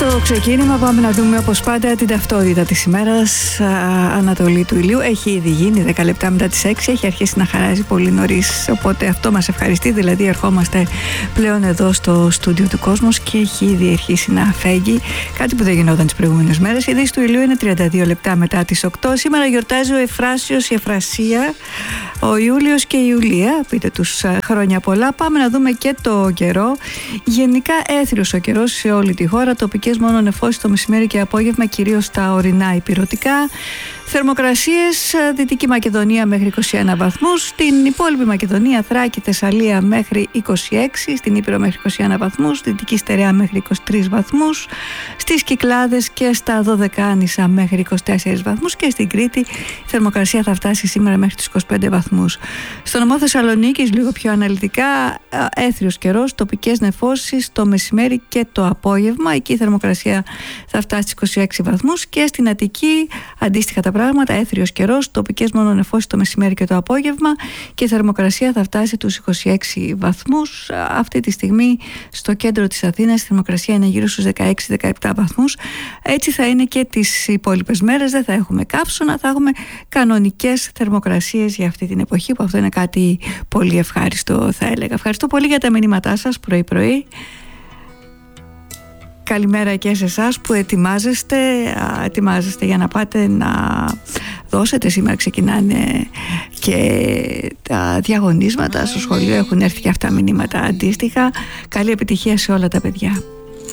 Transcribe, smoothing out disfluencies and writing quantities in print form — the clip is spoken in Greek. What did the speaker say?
Στο ξεκίνημα πάμε να δούμε όπως πάντα την ταυτότητα της ημέρας. Ανατολή του ηλίου έχει ήδη γίνει 10 λεπτά μετά τις 6, έχει αρχίσει να χαράζει πολύ νωρίς, οπότε αυτό μας ευχαριστεί, δηλαδή ερχόμαστε πλέον εδώ στο στούντιο του Κόσμος και έχει ήδη αρχίσει να φέγγει, κάτι που δεν γινόταν τις προηγούμενες μέρες. Η δύση του ηλίου είναι 32 λεπτά μετά τις 8. Σήμερα γιορτάζει ο Εφράσιος, η Εφρασία, ο Ιούλιος και η Ιουλία. Πείτε τους χρόνια πολλά. Πάμε να δούμε και το καιρό. Γενικά έθριος ο καιρός σε όλη τη χώρα. Τοπικές μόνο νεφώσεις το μεσημέρι και απόγευμα, κυρίως στα ορεινά υπηρετικά. Θερμοκρασίες, Δυτική Μακεδονία μέχρι 21 βαθμούς, στην υπόλοιπη Μακεδονία, Θράκη, Θεσσαλία μέχρι 26, στην Ήπειρο μέχρι 21 βαθμούς, Δυτική Στερεά μέχρι 23 βαθμούς, στις Κυκλάδες και στα Δωδεκάνησα μέχρι 24 βαθμούς και στην Κρήτη η θερμοκρασία θα φτάσει σήμερα μέχρι τους 25 βαθμούς. Στο νομό Θεσσαλονίκης, λίγο πιο αναλυτικά, έθριος καιρός, τοπικές νεφώσεις το μεσημέρι και το απόγευμα, εκεί η θερμοκρασία θα φτάσει στους 26 βαθμούς και στην Αττική αντίστοιχα τα πράγματα, έθριος καιρός, τοπικές μόνο νεφώσεις το μεσημέρι και το απόγευμα και η θερμοκρασία θα φτάσει τους 26 βαθμούς. Αυτή τη στιγμή στο κέντρο της Αθήνας η θερμοκρασία είναι γύρω στους 16-17 βαθμούς. Έτσι θα είναι και τις υπόλοιπες μέρες, δεν θα έχουμε καύσωνα, θα έχουμε κανονικές θερμοκρασίες για αυτή την εποχή, που αυτό είναι κάτι πολύ ευχάριστο, θα έλεγα. Ευχαριστώ πολύ για τα μηνύματά σας πρωί-πρωί. Καλημέρα και σε εσάς που ετοιμάζεστε για να πάτε να δώσετε. Σήμερα ξεκινάνε και τα διαγωνίσματα στο σχολείο, έχουν έρθει και αυτά μηνύματα αντίστοιχα. Καλή επιτυχία σε όλα τα παιδιά.